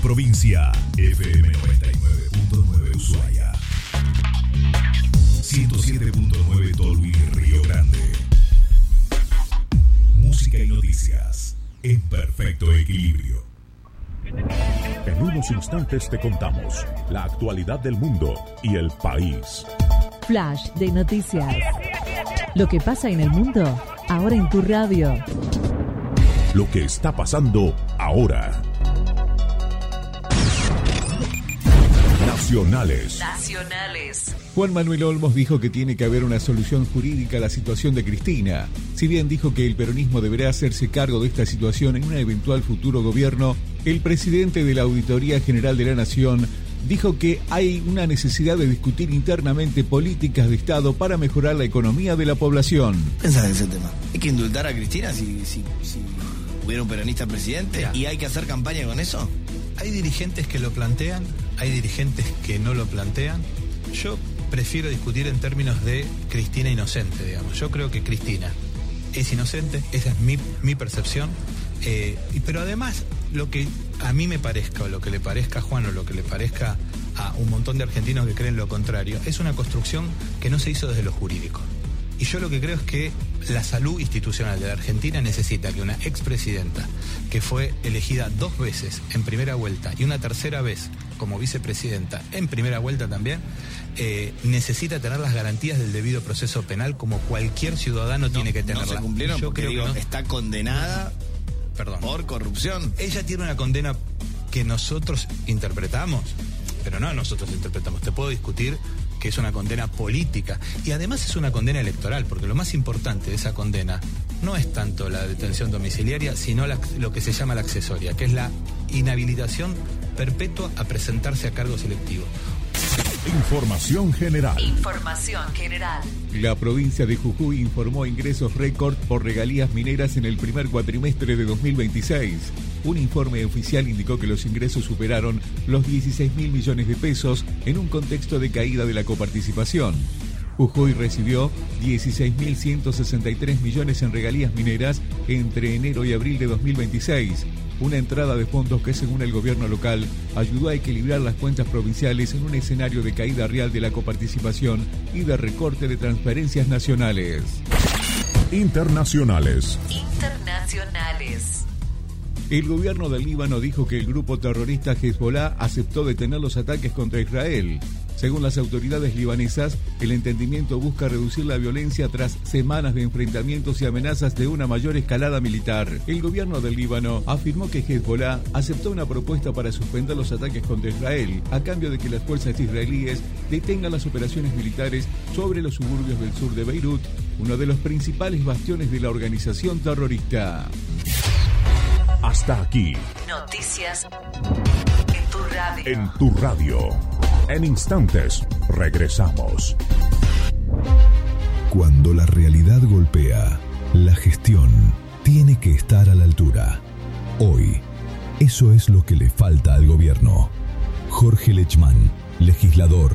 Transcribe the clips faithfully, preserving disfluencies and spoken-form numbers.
provincia. F M noventa y nueve punto nueve Ushuaia. ciento siete punto nueve Tolwyn, Río Grande. Música y noticias en perfecto equilibrio. En unos instantes te contamos la actualidad del mundo y el país. Flash de noticias. Lo que pasa en el mundo, ahora en tu radio. Lo que está pasando ahora. Nacionales. Nacionales. Juan Manuel Olmos dijo que tiene que haber una solución jurídica a la situación de Cristina. Si bien dijo que el peronismo deberá hacerse cargo de esta situación en un eventual futuro gobierno, el presidente de la Auditoría General de la Nación dijo que hay una necesidad de discutir internamente políticas de Estado para mejorar la economía de la población. Pensá en ese tema. Hay que indultar a Cristina si, si, si hubiera un peronista presidente. ¿Y hay que hacer campaña con eso? Hay dirigentes que lo plantean, hay dirigentes que no lo plantean. Yo prefiero discutir en términos de Cristina inocente, digamos. Yo creo que Cristina es inocente, esa es mi, mi percepción. Eh, pero además, lo que a mí me parezca, o lo que le parezca a Juan, o lo que le parezca a un montón de argentinos que creen lo contrario, es una construcción que no se hizo desde lo jurídico. Y yo lo que creo es que la salud institucional de la Argentina necesita que una expresidenta que fue elegida dos veces en primera vuelta y una tercera vez como vicepresidenta en primera vuelta también, eh, necesita tener las garantías del debido proceso penal como cualquier ciudadano no, tiene que tenerla. No se cumplieron yo porque creo digo, que no. Está condenada Perdón. por corrupción. Ella tiene una condena que nosotros interpretamos, pero no nosotros interpretamos. Te puedo discutir que es una condena política y además es una condena electoral, porque lo más importante de esa condena no es tanto la detención domiciliaria, sino la, lo que se llama la accesoria, que es la inhabilitación perpetua a presentarse a cargo selectivo. Información general. Información general. La provincia de Jujuy informó ingresos récord por regalías mineras en el primer cuatrimestre de dos mil veintiséis. Un informe oficial indicó que los ingresos superaron los dieciséis mil millones de pesos en un contexto de caída de la coparticipación. Jujuy recibió dieciséis mil ciento sesenta y tres millones en regalías mineras entre enero y abril de dos mil veintiséis. Una entrada de fondos que, según el gobierno local, ayudó a equilibrar las cuentas provinciales en un escenario de caída real de la coparticipación y de recorte de transferencias nacionales. Internacionales. Internacionales. El gobierno del Líbano dijo que el grupo terrorista Hezbollah aceptó detener los ataques contra Israel. Según las autoridades libanesas, el entendimiento busca reducir la violencia tras semanas de enfrentamientos y amenazas de una mayor escalada militar. El gobierno del Líbano afirmó que Hezbollah aceptó una propuesta para suspender los ataques contra Israel, a cambio de que las fuerzas israelíes detengan las operaciones militares sobre los suburbios del sur de Beirut, uno de los principales bastiones de la organización terrorista. Hasta aquí. Noticias en tu radio. En tu radio. En instantes, regresamos. Cuando la realidad golpea, la gestión tiene que estar a la altura. Hoy, eso es lo que le falta al gobierno. Jorge Lechman, legislador.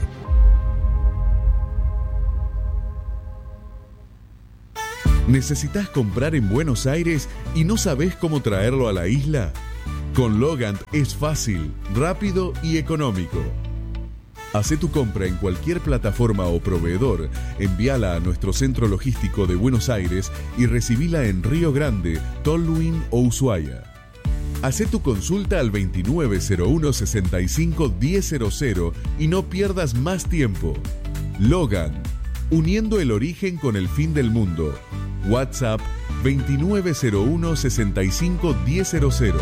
¿Necesitas comprar en Buenos Aires y no sabés cómo traerlo a la isla? Con Logant es fácil, rápido y económico. Hacé tu compra en cualquier plataforma o proveedor, envíala a nuestro centro logístico de Buenos Aires y recibila en Río Grande, Tolwyn o Ushuaia. Hacé tu consulta al veintinueve cero uno sesenta y cinco diez cero cero y no pierdas más tiempo. Logan, uniendo el origen con el fin del mundo. WhatsApp veintinueve cero uno sesenta y cinco diez cero cero.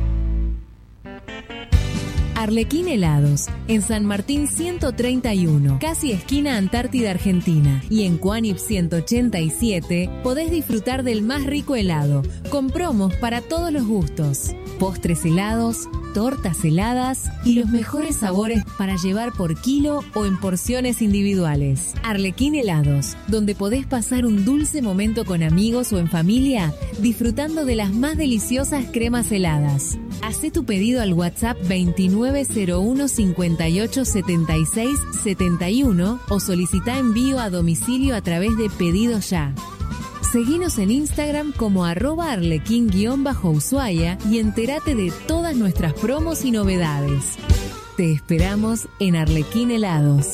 Arlequín Helados, en San Martín ciento treinta y uno, casi esquina Antártida Argentina, y en Cuánip ciento ochenta y siete podés disfrutar del más rico helado, con promos para todos los gustos, postres helados, tortas heladas y los mejores sabores para llevar por kilo o en porciones individuales. Arlequín Helados, donde podés pasar un dulce momento con amigos o en familia, disfrutando de las más deliciosas cremas heladas. Hacé tu pedido al WhatsApp veintinueve cero uno cincuenta y ocho setenta y seis setenta y uno o solicita envío a domicilio a través de Pedido Ya. Seguinos en Instagram como arroba arlequín-ushuaia y entérate de todas nuestras promos y novedades. Te esperamos en Arlequín Helados.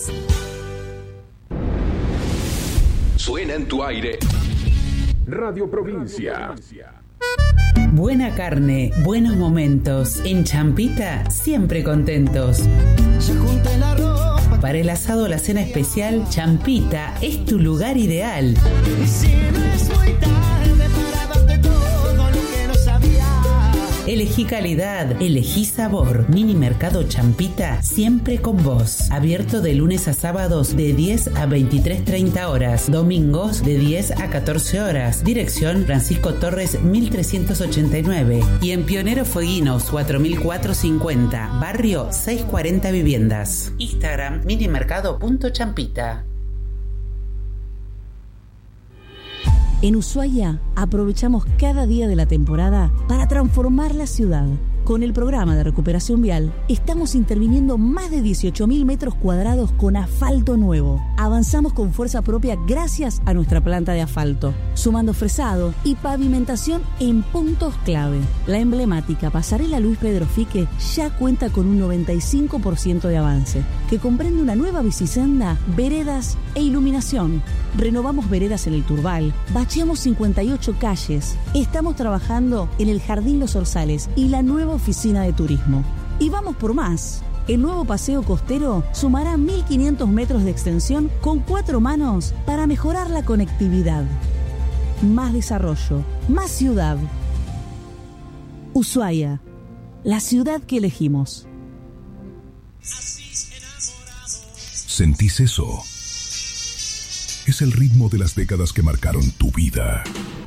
Suena en tu aire Radio Provincia. Buena carne, buenos momentos. En Champita, siempre contentos. Para el asado o la cena especial, Champita es tu lugar ideal. Elegí calidad, elegí sabor. Mini Mercado Champita, siempre con vos. Abierto de lunes a sábados de diez a veintitrés treinta horas. Domingos de diez a catorce horas. Dirección Francisco Torres mil trescientos ochenta y nueve. Y en Pionero Fueguinos cuatro mil cuatrocientos cincuenta. Barrio seiscientos cuarenta Viviendas. Instagram minimercado punto champita. En Ushuaia aprovechamos cada día de la temporada para transformar la ciudad. Con el programa de recuperación vial, estamos interviniendo más de dieciocho mil metros cuadrados con asfalto nuevo. Avanzamos con fuerza propia gracias a nuestra planta de asfalto, sumando fresado y pavimentación en puntos clave. La emblemática pasarela Luis Pedro Fique ya cuenta con un noventa y cinco por ciento de avance, que comprende una nueva bicisenda, veredas e iluminación. Renovamos veredas en el Turbal, bacheamos cincuenta y ocho calles. Estamos trabajando en el Jardín Los Orzales y la nueva oficina de turismo. Y vamos por más. El nuevo paseo costero sumará mil quinientos metros de extensión con cuatro manos para mejorar la conectividad. Más desarrollo, más ciudad. Ushuaia, la ciudad que elegimos. ¿Sentís eso? Es el ritmo de las décadas que marcaron tu vida.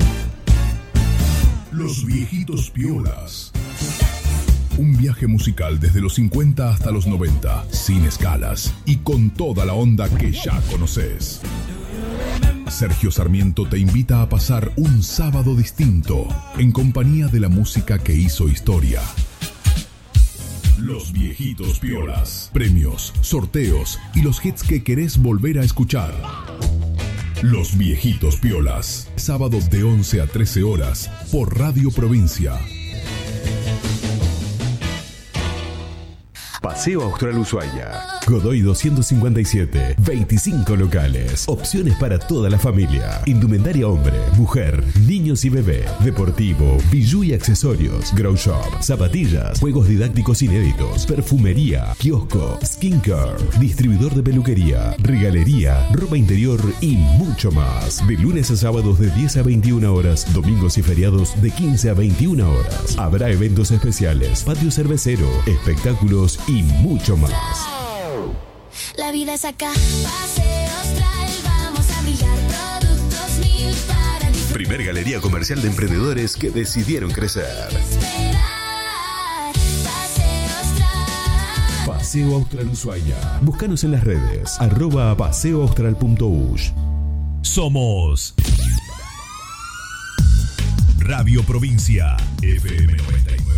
Los Viejitos Piolas. Un viaje musical desde los cincuenta hasta los noventa, sin escalas y con toda la onda que ya conoces. Sergio Sarmiento te invita a pasar un sábado distinto en compañía de la música que hizo historia. Los Viejitos Piolas. Premios, sorteos y los hits que querés volver a escuchar. Los Viejitos Piolas. Sábados de once a trece horas por Radio Provincia. Paseo Austral Ushuaia. Godoy doscientos cincuenta y siete. veinticinco locales. Opciones para toda la familia. Indumentaria hombre, mujer, niños y bebé. Deportivo, bijú y accesorios. Grow shop, zapatillas, juegos didácticos inéditos. Perfumería, kiosco, skincare. Distribuidor de peluquería, regalería, ropa interior y mucho más. De lunes a sábados de diez a veintiuna horas. Domingos y feriados de quince a veintiuna horas. Habrá eventos especiales, patio cervecero, espectáculos y mucho más. La vida es acá, Paseo Austral, vamos a brillar, productos mil para disfrutar. Primer galería comercial de emprendedores que decidieron crecer. Paseo Austral. Paseo Austral Ushuaia. Búscanos en las redes, arroba paseoaustral punto ush. Somos Radio Provincia F M noventa y nueve.